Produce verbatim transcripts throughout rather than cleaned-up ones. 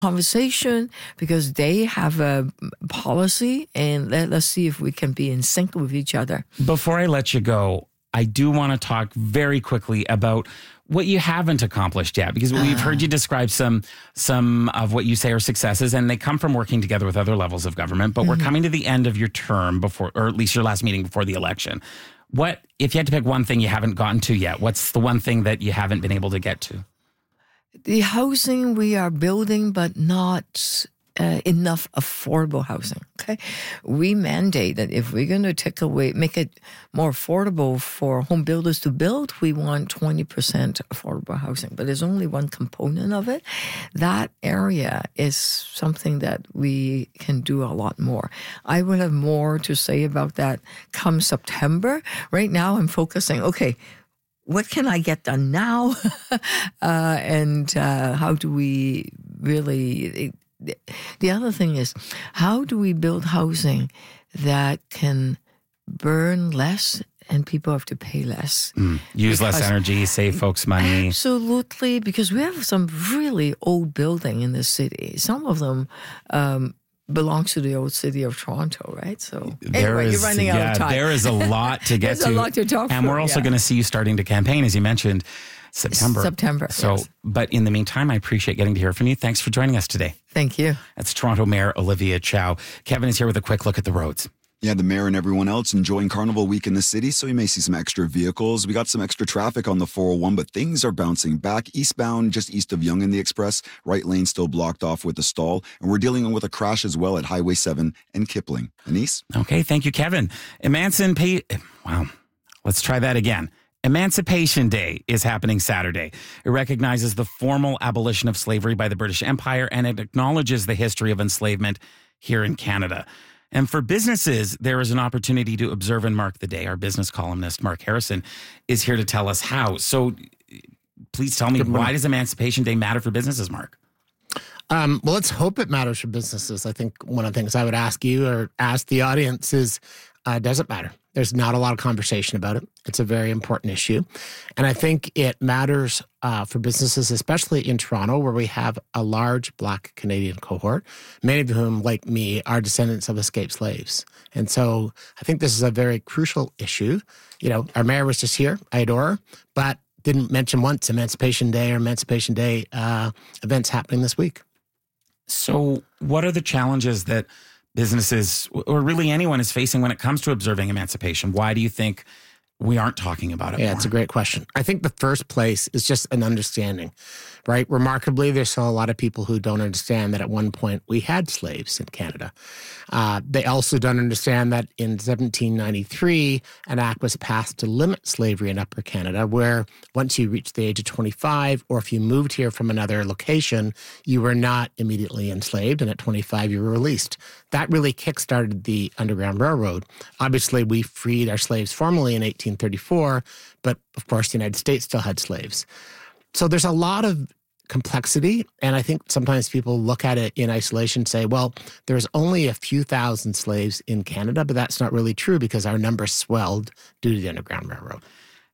conversation because they have a policy, and let us see if we can be in sync with each other. Before I let you go, I do want to talk very quickly about what you haven't accomplished yet, because we've heard you describe some some of what you say are successes, and they come from working together with other levels of government. But mm-hmm. we're coming to the end of your term before, or at least your last meeting before the election. What, if you had to pick one thing you haven't gotten to yet, what's the one thing that you haven't been able to get to? The housing we are building, but not uh, enough affordable housing. Okay, we mandate that if we're going to take away, make it more affordable for home builders to build, we want twenty percent affordable housing. But there's only one component of it. That area is something that we can do a lot more. I will have more to say about that come September. Right now, I'm focusing. Okay, what can I get done now? uh, and uh, how do we really... The other thing is, how do we build housing that can burn less and people have to pay less? Mm. Use because, less energy, save folks money. Absolutely, because we have some really old building in the city. Some of them... Um, belongs to the old city of Toronto, right? So there anyway, is, you're running yeah, out of time. There is a lot to get There's to. a lot to talk And for, we're also yeah. going to see you starting to campaign, as you mentioned, September. September, So, yes. But in the meantime, I appreciate getting to hear from you. Thanks for joining us today. Thank you. That's Toronto Mayor Olivia Chow. Kevin is here with a quick look at the roads. Yeah, the mayor and everyone else enjoying Carnival Week in the city, so you may see some extra vehicles. We got some extra traffic on the four oh one, but things are bouncing back. Eastbound, just east of Yonge and the Express, right lane still blocked off with a stall, and we're dealing with a crash as well at Highway seven and Kipling. Anise? Okay, thank you, Kevin. Emancipation, wow, let's try that again. Emancipation Day is happening Saturday. It recognizes the formal abolition of slavery by the British Empire, and it acknowledges the history of enslavement here in Canada. And for businesses, there is an opportunity to observe and mark the day. Our business columnist, Mark Harrison, is here to tell us how. So please tell me, why does Emancipation Day matter for businesses, Mark? Um, well, let's hope it matters for businesses. I think one of the things I would ask you or ask the audience is, uh, does it matter? There's not a lot of conversation about it. It's a very important issue. And I think it matters uh, for businesses, especially in Toronto, where we have a large Black Canadian cohort, many of whom, like me, are descendants of escaped slaves. And so I think this is a very crucial issue. You know, our mayor was just here. I adore her, but didn't mention once Emancipation Day or Emancipation Day uh, events happening this week. So what are the challenges that businesses, or really anyone, is facing when it comes to observing emancipation? Why do you think we aren't talking about it yeah, more? It's a great question. I think the first place is just an understanding, right? Remarkably, there's still a lot of people who don't understand that at one point we had slaves in Canada. Uh, they also don't understand that in seventeen ninety-three, an act was passed to limit slavery in Upper Canada, where once you reached the age of twenty-five, or if you moved here from another location, you were not immediately enslaved, and at twenty-five, you were released. That really kickstarted the Underground Railroad. Obviously, we freed our slaves formally in eighteen thirty-four, but of course, the United States still had slaves. So there's a lot of complexity, and I think sometimes people look at it in isolation and say, well, there's only a few thousand slaves in Canada, but that's not really true because our numbers swelled due to the Underground Railroad.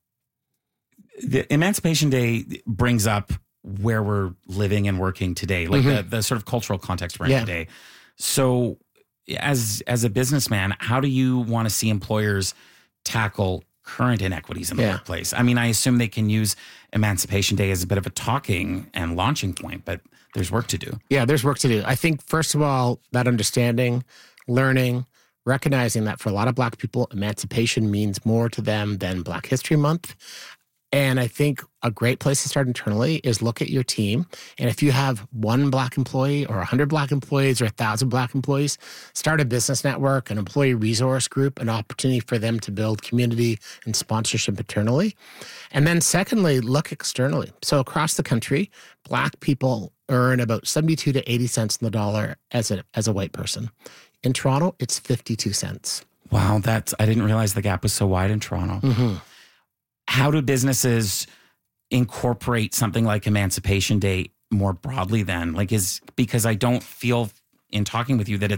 The Emancipation Day brings up where we're living and working today, like mm-hmm. the, the sort of cultural context we're in yeah. today. So as as a businessman, how do you want to see employers tackle current inequities in the yeah. workplace? I mean, I assume they can use Emancipation Day as a bit of a talking and launching point, but there's work to do. Yeah, there's work to do. I think, first of all, that understanding, learning, recognizing that for a lot of Black people, emancipation means more to them than Black History Month. And I think a great place to start internally is look at your team. And if you have one Black employee or one hundred Black employees or one thousand Black employees, start a business network, an employee resource group, an opportunity for them to build community and sponsorship internally. And then secondly, look externally. So across the country, Black people earn about seventy-two to eighty cents on the dollar as a, as a white person. In Toronto, it's fifty-two cents. Wow, that's, I didn't realize the gap was so wide in Toronto. Mm-hmm. How do businesses incorporate something like Emancipation Day more broadly then? Like, is because I don't feel in talking with you that it's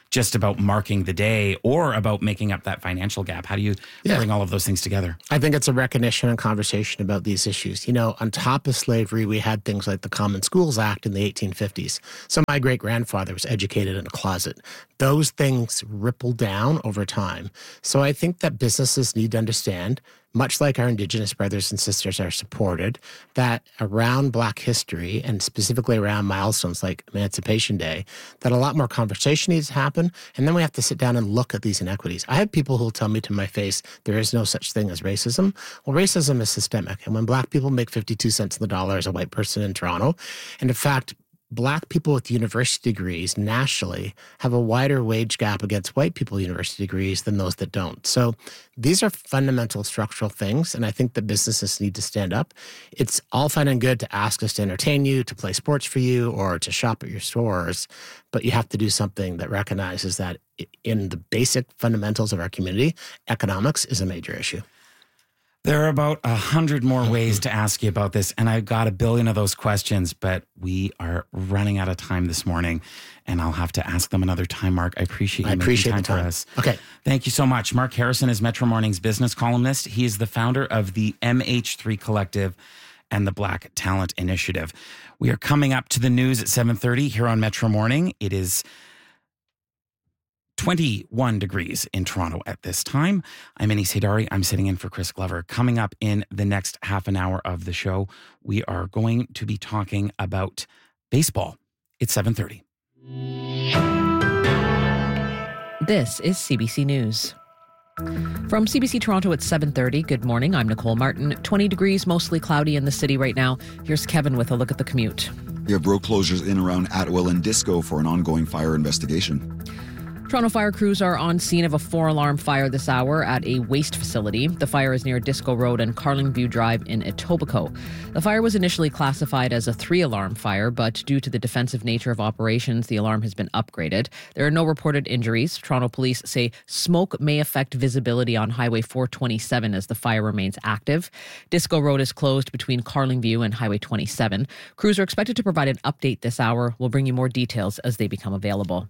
just about marking the day or about making up that financial gap? How do you Yeah. bring all of those things together? I think it's a recognition and conversation about these issues. You know, on top of slavery, we had things like the Common Schools Act in the eighteen fifties. So my great-grandfather was educated in a closet. Those things ripple down over time. So I think that businesses need to understand, much like our Indigenous brothers and sisters are supported, that around Black history and specifically around milestones like Emancipation Day, that a lot more conversation needs to happen. And then we have to sit down and look at these inequities. I have people who will tell me to my face, there is no such thing as racism. Well, racism is systemic. And when Black people make fifty-two cents on the dollar as a white person in Toronto, and in fact, Black people with university degrees nationally have a wider wage gap against white people with university degrees than those that don't. So these are fundamental structural things, and I think that businesses need to stand up. It's all fine and good to ask us to entertain you, to play sports for you, or to shop at your stores, but you have to do something that recognizes that in the basic fundamentals of our community, economics is a major issue. There are about a hundred more ways to ask you about this, and I've got a billion of those questions, but we are running out of time this morning, and I'll have to ask them another time, Mark. I appreciate you I appreciate making time, the time for us. Okay. Thank you so much. Mark Harrison is Metro Morning's business columnist. He is the founder of the M H three Collective and the Black Talent Initiative. We are coming up to the news at seven thirty here on Metro Morning. It is twenty-one degrees in Toronto at this time. I'm Anis Haydari. I'm sitting in for Chris Glover. Coming up in the next half an hour of the show, we are going to be talking about baseball. It's seven thirty. This is C B C News. From C B C Toronto at seven thirty, good morning. I'm Nicole Martin. twenty degrees, mostly cloudy in the city right now. Here's Kevin with a look at the commute. You have road closures in around Atwell and Disco for an ongoing fire investigation. Toronto fire crews are on scene of a four-alarm fire this hour at a waste facility. The fire is near Disco Road and Carlingview Drive in Etobicoke. The fire was initially classified as a three-alarm fire, but due to the defensive nature of operations, the alarm has been upgraded. There are no reported injuries. Toronto police say smoke may affect visibility on Highway four twenty-seven as the fire remains active. Disco Road is closed between Carlingview and Highway twenty-seven. Crews are expected to provide an update this hour. We'll bring you more details as they become available.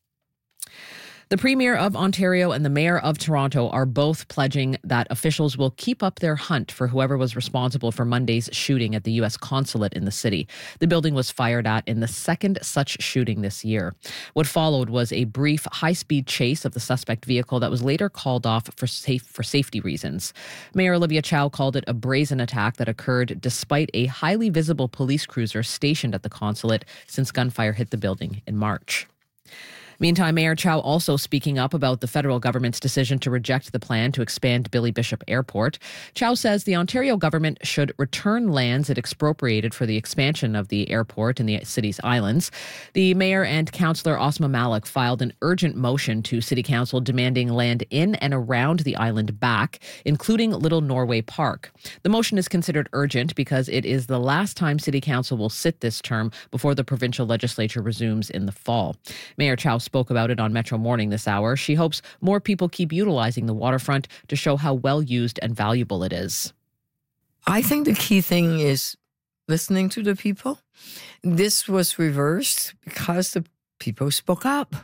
The Premier of Ontario and the Mayor of Toronto are both pledging that officials will keep up their hunt for whoever was responsible for Monday's shooting at the U S consulate in the city. The building was fired at in the second such shooting this year. What followed was a brief high-speed chase of the suspect vehicle that was later called off for safe for safety reasons. Mayor Olivia Chow called it a brazen attack that occurred despite a highly visible police cruiser stationed at the consulate since gunfire hit the building in March. Meantime, Mayor Chow also speaking up about the federal government's decision to reject the plan to expand Billy Bishop Airport. Chow says the Ontario government should return lands it expropriated for the expansion of the airport in the city's islands. The mayor and councillor Osma Malik filed an urgent motion to City Council demanding land in and around the island back, including Little Norway Park. The motion is considered urgent because it is the last time City Council will sit this term before the provincial legislature resumes in the fall. Mayor Chow spoke about it on Metro Morning this hour. She hopes more people keep utilizing the waterfront to show how well used and valuable it is. I think the key thing is listening to the people. This was reversed because the people spoke up.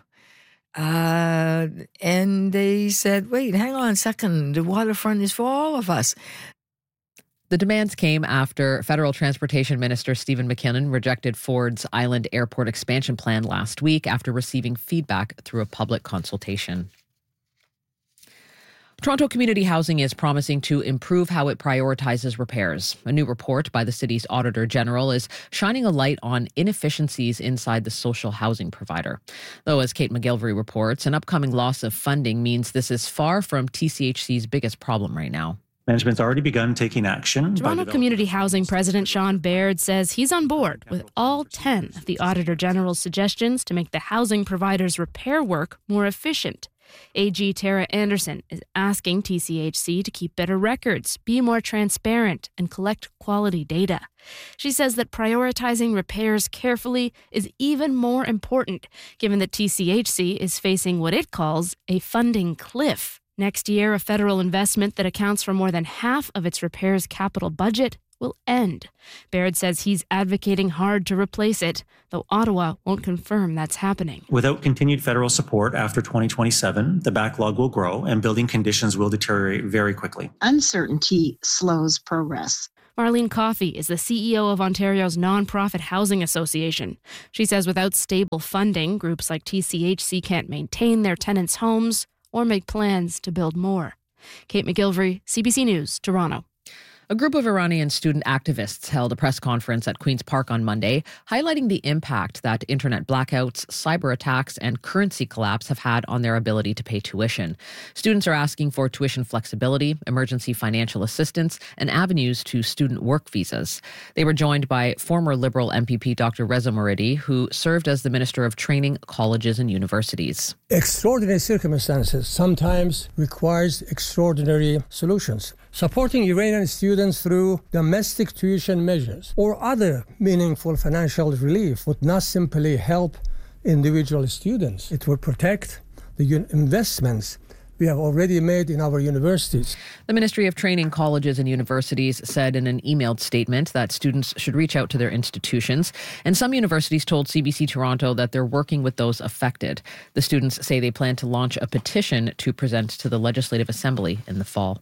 Uh, and they said, wait, hang on a second. The waterfront is for all of us. The demands came after Federal Transportation Minister Stephen McKinnon rejected Ford's Island Airport expansion plan last week after receiving feedback through a public consultation. Toronto Community Housing is promising to improve how it prioritizes repairs. A new report by the city's Auditor General is shining a light on inefficiencies inside the social housing provider. Though, as Kate McGilvery reports, an upcoming loss of funding means this is far from T C H C's biggest problem right now. Management's already begun taking action. Toronto Community Housing President Sean Baird says he's on board with all ten of the Auditor General's suggestions to make the housing provider's repair work more efficient. A G Tara Anderson is asking T C H C to keep better records, be more transparent, and collect quality data. She says that prioritizing repairs carefully is even more important, given that T C H C is facing what it calls a funding cliff. Next year, a federal investment that accounts for more than half of its repairs capital budget will end. Baird says he's advocating hard to replace it, though Ottawa won't confirm that's happening. Without continued federal support after twenty twenty-seven, the backlog will grow and building conditions will deteriorate very quickly. Uncertainty slows progress. Marlene Coffey is the C E O of Ontario's nonprofit housing association. She says without stable funding, groups like T C H C can't maintain their tenants' homes or make plans to build more. Kate McGilvery, C B C News, Toronto. A group of Iranian student activists held a press conference at Queen's Park on Monday, highlighting the impact that internet blackouts, cyber attacks, and currency collapse have had on their ability to pay tuition. Students are asking for tuition flexibility, emergency financial assistance, and avenues to student work visas. They were joined by former Liberal M P P Doctor Reza Moridi, who served as the Minister of Training, Colleges and Universities. Extraordinary circumstances sometimes requires extraordinary solutions. Supporting Iranian students through domestic tuition measures or other meaningful financial relief would not simply help individual students. It would protect the investments we have already made in our universities. The Ministry of Training, Colleges and Universities said in an emailed statement that students should reach out to their institutions, and some universities told C B C Toronto that they're working with those affected. The students say they plan to launch a petition to present to the Legislative Assembly in the fall.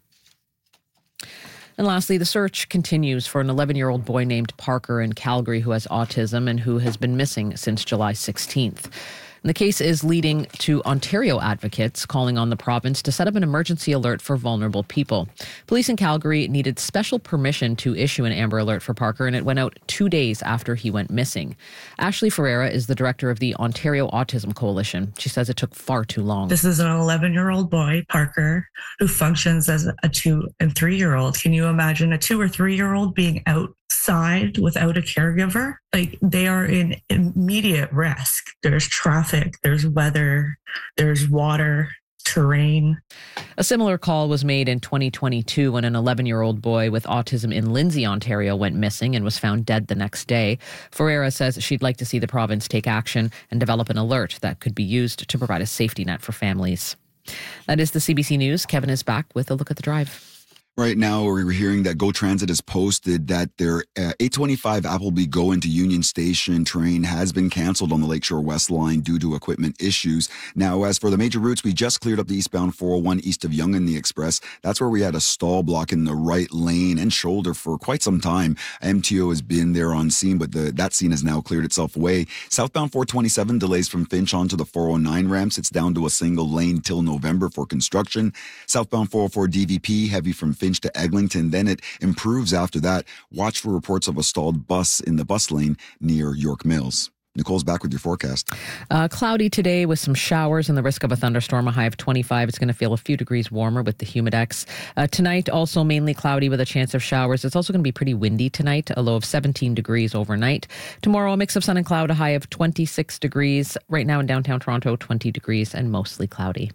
And lastly, the search continues for an eleven-year-old boy named Parker in Calgary who has autism and who has been missing since July sixteenth. And the case is leading to Ontario advocates calling on the province to set up an emergency alert for vulnerable people. Police in Calgary needed special permission to issue an Amber Alert for Parker, and it went out two days after he went missing. Ashley Ferreira is the director of the Ontario Autism Coalition. She says it took far too long. This is an eleven-year-old boy, Parker, who functions as a two and three-year-old. Can you imagine a two or three-year-old being outside without a caregiver? Like, they are in immediate risk. There's traffic, there's weather, there's water, terrain. A similar call was made in twenty twenty-two when an eleven-year-old boy with autism in Lindsay, Ontario went missing and was found dead the next day. Ferreira says she'd like to see the province take action and develop an alert that could be used to provide a safety net for families. That is the C B C News. Kevin is back with a look at the drive. Right now, we're hearing that GO Transit has posted that their uh, eight twenty-five Appleby Go into Union Station train has been canceled on the Lakeshore West line due to equipment issues. Now, as for the major routes, we just cleared up the eastbound four oh one east of Yonge and the Express. That's where we had a stall block in the right lane and shoulder for quite some time. M T O has been there on scene, but the, that scene has now cleared itself away. Southbound four twenty-seven delays from Finch onto the four oh nine ramps. It's down to a single lane till November for construction. Southbound four oh four D V P, heavy from Finch to Eglinton. Then it improves after that. Watch for reports of a stalled bus in the bus lane near York Mills. Nicole's back with your forecast. Uh, cloudy today with some showers and the risk of a thunderstorm, a high of twenty-five. It's going to feel a few degrees warmer with the humidex. Uh, tonight, also mainly cloudy with a chance of showers. It's also going to be pretty windy tonight, a low of seventeen degrees overnight. Tomorrow, a mix of sun and cloud, a high of twenty-six degrees. Right now in downtown Toronto, twenty degrees and mostly cloudy.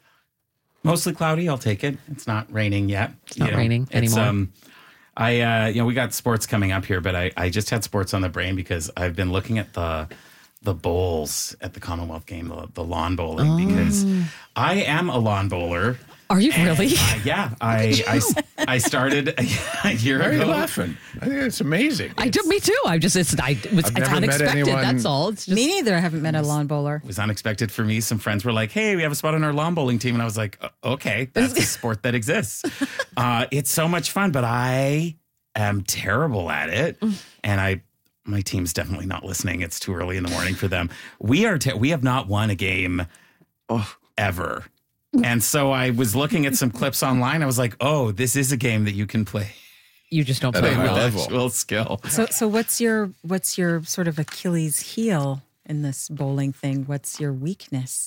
Mostly cloudy, I'll take it. It's not raining yet. It's not you know, raining anymore. Um, I, uh, you know, we got sports coming up here, but I, I just had sports on the brain because I've been looking at the the bowls at the Commonwealth game, the, the lawn bowling, oh. because I am a lawn bowler. Are you really? Uh, yeah, I, I I started a, a year Why ago. Are you laughing? I think it's amazing. I do, me too. I just it's I it was it's unexpected. That's all. It's just, me neither. I haven't met a lawn bowler. It was unexpected for me. Some friends were like, "Hey, we have a spot on our lawn bowling team," and I was like, "Okay, that's a sport that exists. Uh, it's so much fun, but I am terrible at it, and I." My team's definitely not listening. It's too early in the morning for them. We are. Te- we have not won a game oh, ever. And so I was looking at some clips online. I was like, oh, this is a game that you can play. You just don't play with level. actual skill. So so what's your what's your sort of Achilles heel in this bowling thing? What's your weakness?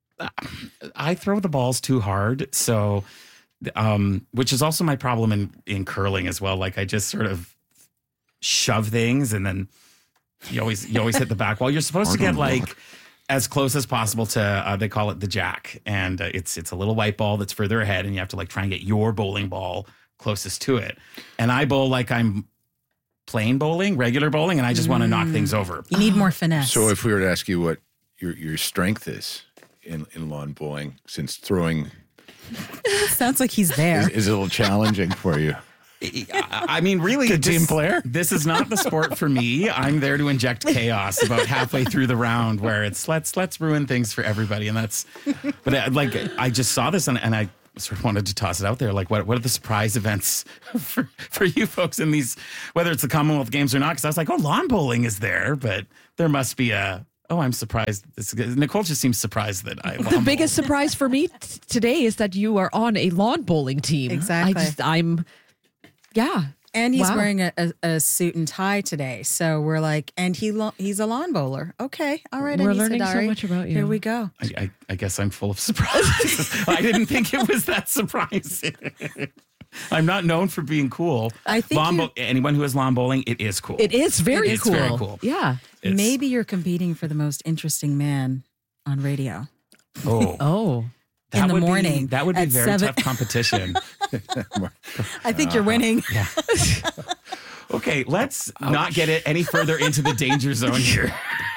I throw the balls too hard. So, um, which is also my problem in, in curling as well. Like I just sort of shove things and then you always you always hit the back wall. You're supposed to get like as close as possible to, uh, they call it the jack. And uh, it's it's a little white ball that's further ahead and you have to like try and get your bowling ball closest to it. And I bowl like I'm plain bowling, regular bowling, and I just mm. want to knock things over. You need more finesse. So if we were to ask you what your your strength is in, in lawn bowling, since throwing... Sounds like he's there. Is, is a little challenging for you. I mean, really, Good this, team player. This is not the sport for me. I'm there to inject chaos about halfway through the round, where it's let's let's ruin things for everybody, and that's. But I, like, I just saw this and, and I sort of wanted to toss it out there. Like, what what are the surprise events for for you folks in these, whether it's the Commonwealth Games or not? Because I was like, oh, lawn bowling is there, but there must be a. Oh, I'm surprised. This, Nicole just seems surprised that I. The biggest surprise for me t- today is that you are on a lawn bowling team. Exactly. I just, I'm. Yeah. And he's Wow. wearing a, a, a suit and tie today. So we're like, and he lo- he's a lawn bowler. Okay. All right. We're Anissa learning so Dari. much about you. Here we go. I, I, I guess I'm full of surprises. I didn't think it was that surprising. I'm not known for being cool. I think lawn you- bow- anyone who has lawn bowling, it is cool. It is very It's cool. very cool. Yeah. It's- Maybe you're competing for the most interesting man on radio. Oh, Oh. that in the would be- morning that would be at very seven- tough competition. I think you're winning. Yeah. Okay, let's not get it any further into the danger zone here.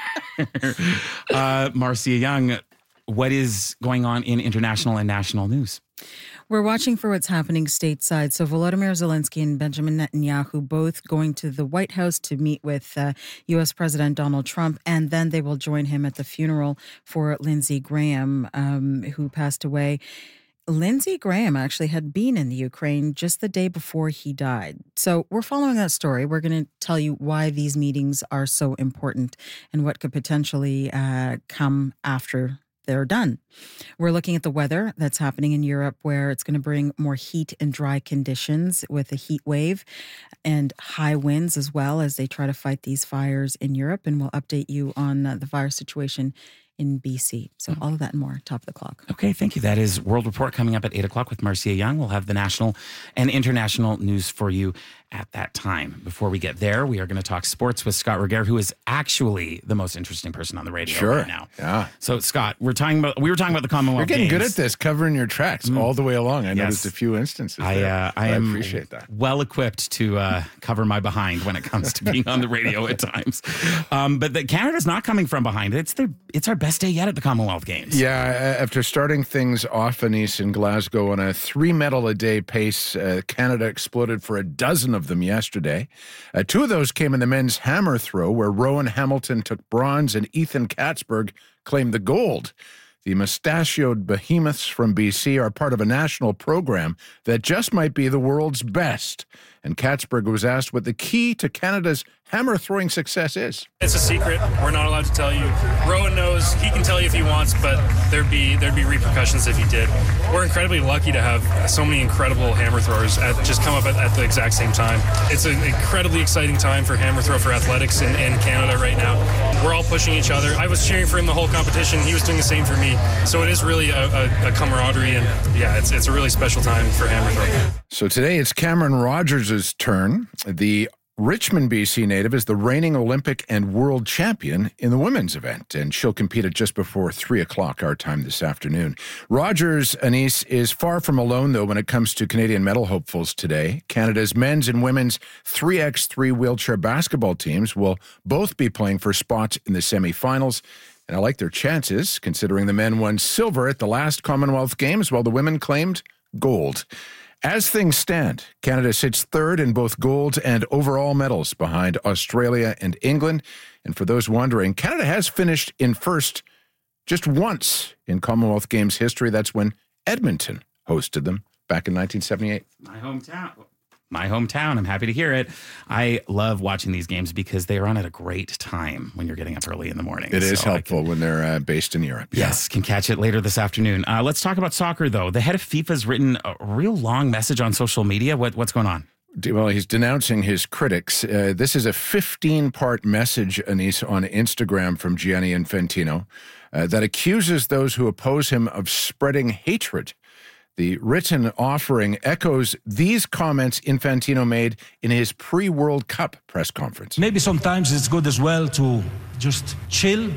uh, Marcia Young, what is going on in international and national news? We're watching for what's happening stateside. So Volodymyr Zelensky and Benjamin Netanyahu both going to the White House to meet with uh, U S President Donald Trump, and then they will join him at the funeral for Lindsey Graham, um, who passed away. Lindsey Graham actually had been in the Ukraine just the day before he died. So we're following that story. We're going to tell you why these meetings are so important and what could potentially uh, come after they're done. We're looking at the weather that's happening in Europe, where it's going to bring more heat and dry conditions with a heat wave and high winds as well as they try to fight these fires in Europe. And we'll update you on uh, the fire situation in B C. So all of that and more, top of the clock. Okay, thank you. That is World Report coming up at eight o'clock with Marcia Young. We'll have the national and international news for you at that time. Before we get there, we are going to talk sports with Scott Regehr, who is actually the most interesting person on the radio Sure. right now. Yeah. So, Scott, we're talking about we were talking about the Commonwealth You're getting good Games. at this, covering your tracks Mm. all the way along. I Yes. noticed a few instances I, there. uh, I am appreciate that. well equipped to uh, cover my behind when it comes to being on the radio at times. Um, but the, Canada's not coming from behind. It's their, it's our best day yet at the Commonwealth Games. Yeah, after starting things off, Anise, in Glasgow on a three medal a day pace, uh, Canada exploded for a dozen of them yesterday. Uh, two of those came in the men's hammer throw, where Rowan Hamilton took bronze and Ethan Katzberg claimed the gold. The mustachioed behemoths from B C are part of a national program that just might be the world's best. And Katzberg was asked what the key to Canada's hammer throwing success is. It's a secret. We're not allowed to tell you. Rowan knows. He can tell you if he wants, but there'd be there'd be repercussions if he did. We're incredibly lucky to have so many incredible hammer throwers at, just come up at, at the exact same time. It's an incredibly exciting time for hammer throw for athletics in, in Canada right now. We're all pushing each other. I was cheering for him the whole competition. He was doing the same for me. So it is really a, a, a camaraderie, and yeah, it's it's a really special time for hammer throwing. So today it's Cameron Rogers' turn. The Richmond, B C native is the reigning Olympic and world champion in the women's event, and she'll compete at just before three o'clock our time this afternoon. Rogers, Anise, is far from alone, though, when it comes to Canadian medal hopefuls today. Canada's men's and women's three by three wheelchair basketball teams will both be playing for spots in the semifinals. And I like their chances, considering the men won silver at the last Commonwealth Games, while the women claimed gold. As things stand, Canada sits third in both gold and overall medals behind Australia and England. And for those wondering, Canada has finished in first just once in Commonwealth Games history. That's when Edmonton hosted them back in nineteen seventy-eight. My hometown. My hometown. I'm happy to hear it. I love watching these games because they are on at a great time when you're getting up early in the morning. It is So I helpful can- when they're uh, based in Europe. Yes, can catch it later this afternoon. Uh, let's talk about soccer, though. The head of FIFA's written a real long message on social media. What, what's going on? Well, he's denouncing his critics. Uh, this is a fifteen-part message, Anise, on Instagram from Gianni Infantino uh, that accuses those who oppose him of spreading hatred. The written offering echoes these comments Infantino made in his pre-World Cup press conference. Maybe sometimes it's good as well to just chill,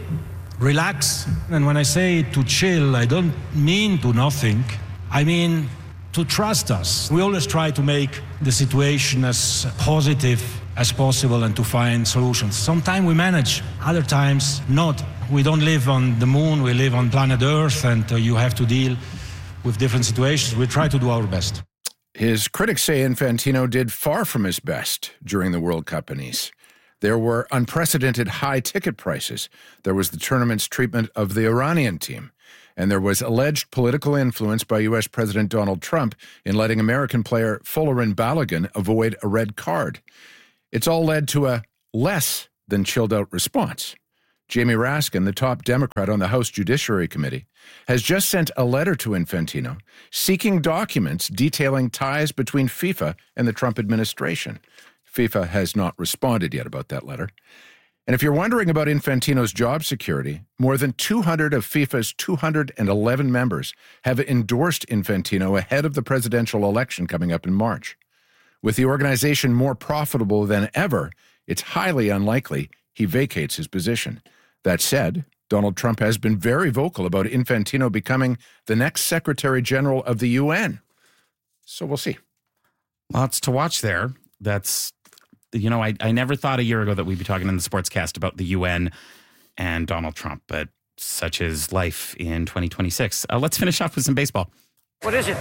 relax. And when I say to chill, I don't mean to not think. I mean to trust us. We always try to make the situation as positive as possible and to find solutions. Sometimes we manage, other times not. We don't live on the moon, we live on planet Earth, and uh, you have to deal with different situations. We try to do our best. His critics say Infantino did far from his best during the World Cup in Nice. There were unprecedented high ticket prices. There was the tournament's treatment of the Iranian team. And there was alleged political influence by U S President Donald Trump in letting American player Folarin Balogun avoid a red card. It's all led to a less than chilled out response. Jamie Raskin, the top Democrat on the House Judiciary Committee, has just sent a letter to Infantino seeking documents detailing ties between FIFA and the Trump administration. FIFA has not responded yet about that letter. And if you're wondering about Infantino's job security, more than two hundred of FIFA's two hundred eleven members have endorsed Infantino ahead of the presidential election coming up in March. With the organization more profitable than ever, it's highly unlikely he vacates his position. That said, Donald Trump has been very vocal about Infantino becoming the next Secretary General of the U N. So we'll see. Lots to watch there. That's, you know, I, I never thought a year ago that we'd be talking in the Sportscast about the U N and Donald Trump, but such is life in twenty twenty-six. Uh, let's finish off with some baseball. What is it?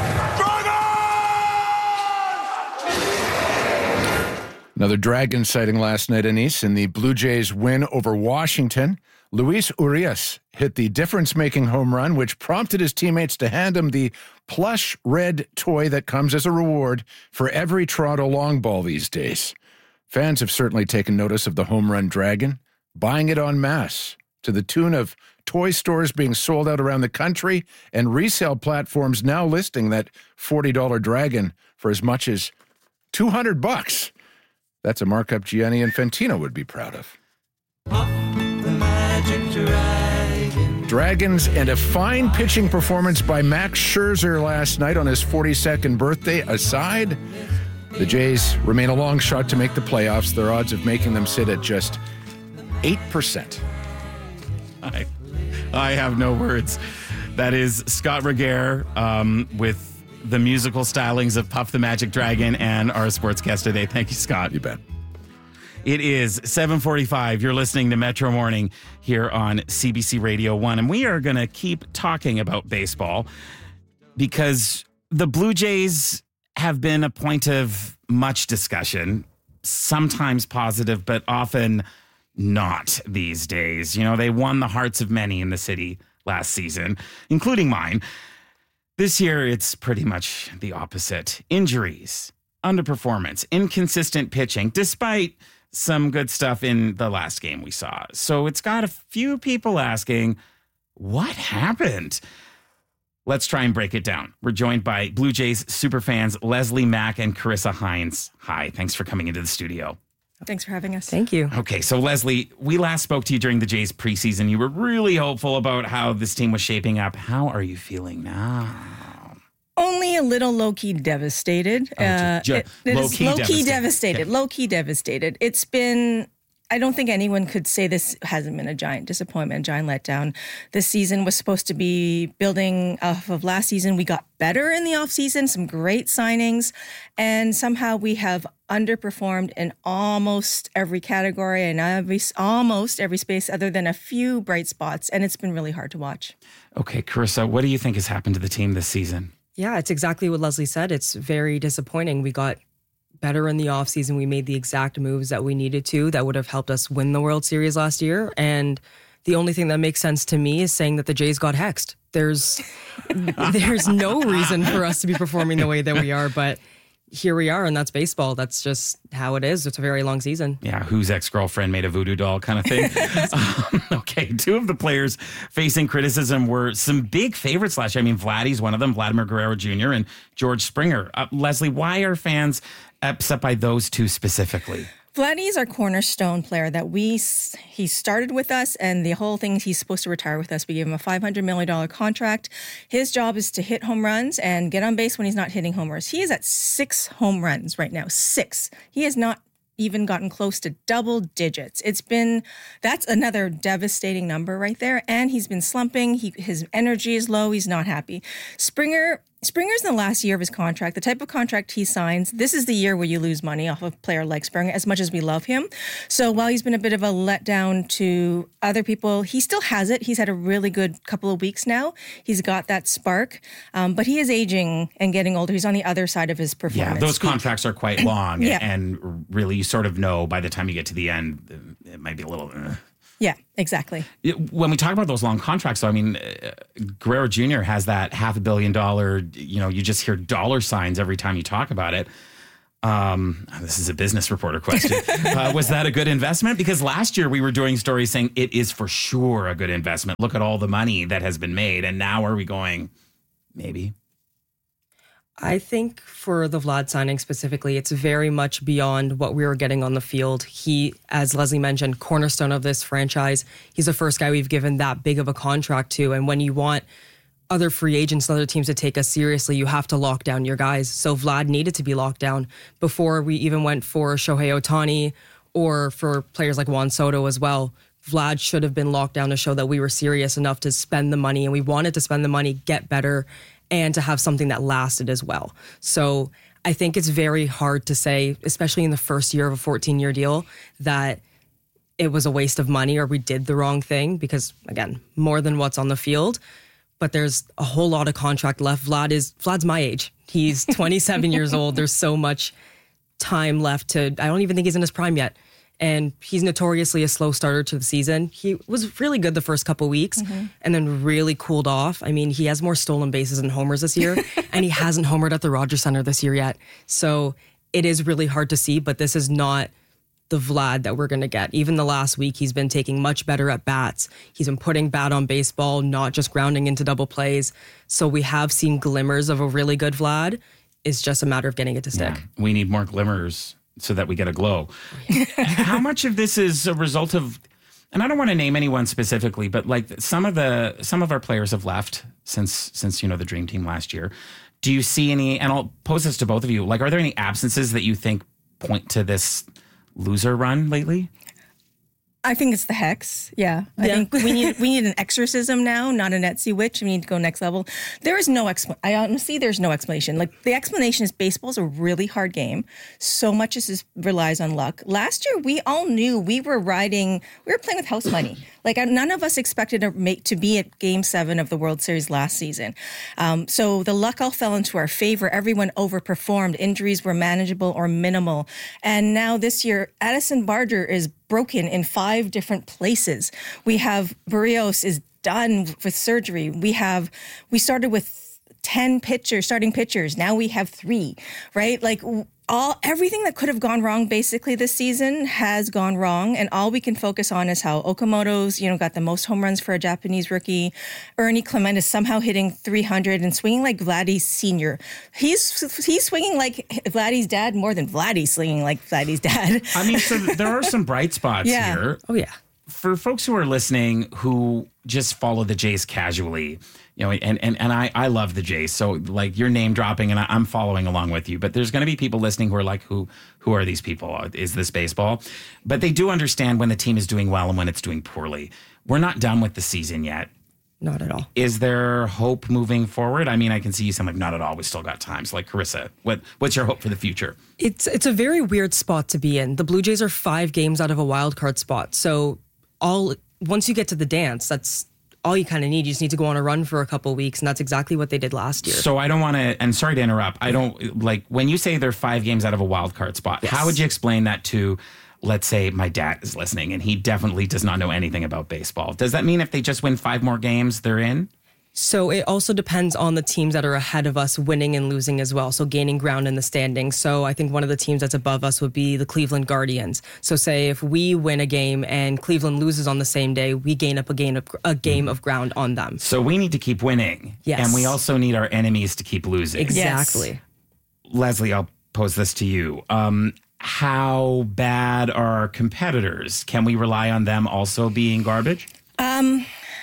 Another Dragon sighting last night in Nice in the Blue Jays win over Washington. Luis Urias hit the difference-making home run, which prompted his teammates to hand him the plush red toy that comes as a reward for every Toronto long ball these days. Fans have certainly taken notice of the home run dragon, buying it en masse to the tune of toy stores being sold out around the country and resale platforms now listing that forty dollars dragon for as much as two hundred bucks. That's a markup Gianni Infantino would be proud of. Puff the magic dragon. Dragons and a fine pitching performance by Max Scherzer last night on his forty-second birthday aside, the Jays remain a long shot to make the playoffs. Their odds of making them sit at just eight percent. I, I have no words. That is Scott Regehr um, with the musical stylings of Puff the Magic Dragon and our sportscast today. Thank you, Scott. You bet. It is seven forty-five. You're listening to Metro Morning here on C B C Radio one. And we are going to keep talking about baseball because the Blue Jays have been a point of much discussion, sometimes positive, but often not these days. You know, they won the hearts of many in the city last season, including mine. This year, it's pretty much the opposite. Injuries, underperformance, inconsistent pitching, despite some good stuff in the last game we saw. So it's got a few people asking, what happened? Let's try and break it down. We're joined by Blue Jays superfans Leslie Mack and Carissa Hines. Hi, thanks for coming into the studio. Thanks for having us. Thank you. Okay, so Leslie, we last spoke to you during the Jays preseason. You were really hopeful about how this team was shaping up. How are you feeling now? Only a little low-key devastated. Oh, uh, ju- it, it low-key is low-key devastated. devastated. Okay. Low-key devastated. It's been... I don't think anyone could say this hasn't been a giant disappointment, a giant letdown. This season was supposed to be building off of last season. We got better in the offseason, some great signings, and somehow we have underperformed in almost every category and every almost every space other than a few bright spots, and it's been really hard to watch. Okay, Carissa, what do you think has happened to the team this season? Yeah, it's exactly what Leslie said. It's very disappointing. We got better in the offseason. We made the exact moves that we needed to that would have helped us win the World Series last year. And the only thing that makes sense to me is saying that the Jays got hexed. There's there's no reason for us to be performing the way that we are, but here we are, and that's baseball. That's just how it is. It's a very long season. Yeah, whose ex-girlfriend made a voodoo doll kind of thing. um, okay, two of the players facing criticism were some big favorites last year. I mean, Vladdy's one of them, Vladimir Guerrero Junior and George Springer. Uh, Leslie, why are fans upset by those two specifically? Vladdy is our cornerstone player that we, he started with us, and the whole thing, he's supposed to retire with us. We gave him a five hundred million dollars contract. His job is to hit home runs and get on base when he's not hitting homers. He is at six home runs right now, six. He has not even gotten close to double digits. It's been, that's another devastating number right there. And he's been slumping. He, his energy is low. He's not happy. Springer Springer's in the last year of his contract. The type of contract he signs, this is the year where you lose money off of a player like Springer, as much as we love him. So while he's been a bit of a letdown to other people, he still has it. He's had a really good couple of weeks now. He's got that spark, um, but he is aging and getting older. He's on the other side of his performance. Yeah, those contracts are quite long. Yeah. And really, you sort of know by the time you get to the end, it might be a little... Uh. Yeah, exactly. When we talk about those long contracts, though, I mean, uh, Guerrero Junior has that half a billion dollar, you know, you just hear dollar signs every time you talk about it. Um, this is a business reporter question. uh, was that a good investment? Because last year we were doing stories saying it is for sure a good investment. Look at all the money that has been made. And now are we going, maybe? I think for the Vlad signing specifically, it's very much beyond what we were getting on the field. He, as Leslie mentioned, cornerstone of this franchise. He's the first guy we've given that big of a contract to. And when you want other free agents and other teams to take us seriously, you have to lock down your guys. So Vlad needed to be locked down before we even went for Shohei Ohtani or for players like Juan Soto as well. Vlad should have been locked down to show that we were serious enough to spend the money, and we wanted to spend the money, get better, and to have something that lasted as well. So I think it's very hard to say, especially in the first year of a fourteen-year deal, that it was a waste of money or we did the wrong thing because, again, more than what's on the field. But there's a whole lot of contract left. Vlad is Vlad's my age. He's twenty-seven years old. There's so much time left to, I don't even think he's in his prime yet. And he's notoriously a slow starter to the season. He was really good the first couple weeks mm-hmm. and then really cooled off. I mean, he has more stolen bases and homers this year, and he hasn't homered at the Rogers Center this year yet. So it is really hard to see, but this is not the Vlad that we're going to get. Even the last week, he's been taking much better at bats. He's been putting bat on baseball, not just grounding into double plays. So we have seen glimmers of a really good Vlad. It's just a matter of getting it to stick. Yeah, we need more glimmers so that we get a glow. How much of this is a result of, and I don't want to name anyone specifically, but like some of the some of our players have left since since you know the Dream Team last year. Do you see any? And I'll pose this to both of you. Like, are there any absences that you think point to this loser run lately? I think it's the hex. Yeah. I yeah. think we need we need an exorcism now, not an Etsy witch. We need to go next level. There is no explanation. I honestly, there's no explanation. Like, the explanation is baseball's a really hard game. So much of this relies on luck. Last year, we all knew we were riding, we were playing with house money. Like, none of us expected to make to be at Game Seven of the World Series last season. Um, so the luck all fell into our favor. Everyone overperformed. Injuries were manageable or minimal. And now this year, Addison Barger is broken in five different places. We have Barrios is done with surgery. We have we started with ten pitchers, starting pitchers. Now we have three, right? Like, all everything that could have gone wrong basically this season has gone wrong, and all we can focus on is how Okamoto's, you know, got the most home runs for a Japanese rookie. Ernie Clement is somehow hitting three hundred and swinging like Vladdy Senior. He's he's swinging like Vladdy's dad more than Vladdy's swinging like Vladdy's dad. I mean, so there are some bright spots yeah. here. Oh yeah. For folks who are listening who just follow the Jays casually, you know, and, and, and I, I love the Jays. So, like, you're name dropping and I, I'm following along with you. But there's going to be people listening who are like, who who are these people? Is this baseball? But they do understand when the team is doing well and when it's doing poorly. We're not done with the season yet. Not at all. Is there hope moving forward? I mean, I can see you saying like, not at all. We still got time. So, like, Carissa, what what's your hope for the future? It's it's a very weird spot to be in. The Blue Jays are five games out of a wild card spot. So all once you get to the dance, that's all you kind of need. You just need to go on a run for a couple of weeks, and that's exactly what they did last year. So I don't want to, and sorry to interrupt, I don't, like, when you say they're five games out of a wild card spot, yes. How would you explain that to, let's say, my dad is listening, and he definitely does not know anything about baseball? Does that mean if they just win five more games, they're in? So it also depends on the teams that are ahead of us winning and losing as well. So gaining ground in the standings. So I think one of the teams that's above us would be the Cleveland Guardians. So say if we win a game and Cleveland loses on the same day, we gain up a game of, a game of ground on them. So we need to keep winning. Yes. And we also need our enemies to keep losing. Exactly. Yes. Leslie, I'll pose this to you. Um, how bad are our competitors? Can we rely on them also being garbage? Um,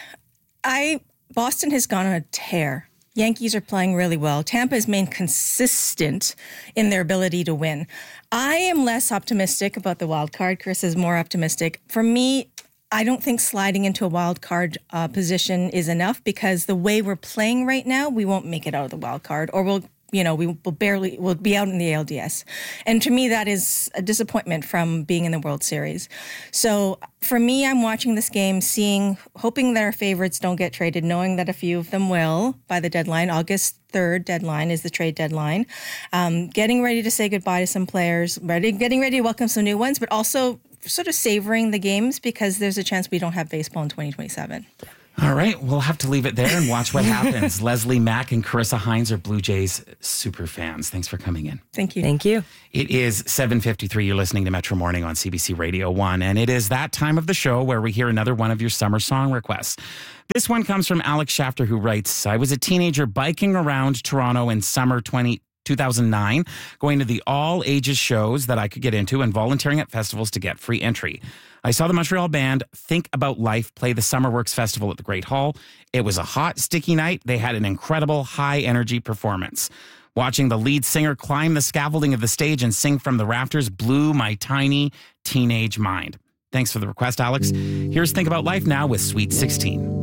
I... Boston has gone on a tear. Yankees are playing really well. Tampa has remained consistent in their ability to win. I am less optimistic about the wild card. Chris is more optimistic. For me, I don't think sliding into a wild card uh, position is enough, because the way we're playing right now, we won't make it out of the wild card, or we'll, you know, we will barely, we'll be out in the A L D S. And to me, that is a disappointment from being in the World Series. So for me, I'm watching this game, seeing, hoping that our favorites don't get traded, knowing that a few of them will by the deadline. August third deadline is the trade deadline. Um, getting ready to say goodbye to some players, ready, getting ready to welcome some new ones, but also sort of savoring the games, because there's a chance we don't have baseball in twenty twenty-seven. All right, we'll have to leave it there and watch what happens. Leslie Mack and Carissa Hines are Blue Jays super fans. Thanks for coming in. Thank you. Thank you. It is seven fifty-three. You're listening to Metro Morning on C B C Radio one, and it is that time of the show where we hear another one of your summer song requests. This one comes from Alex Shafter, who writes, I was a teenager biking around Toronto in summer two thousand nine, going to the all-ages shows that I could get into and volunteering at festivals to get free entry. I saw the Montreal band Think About Life play the Summer Works Festival at the Great Hall. It was a hot, sticky night. They had an incredible high-energy performance. Watching the lead singer climb the scaffolding of the stage and sing from the rafters blew my tiny teenage mind. Thanks for the request, Alex. Here's Think About Life now with Sweet sixteen.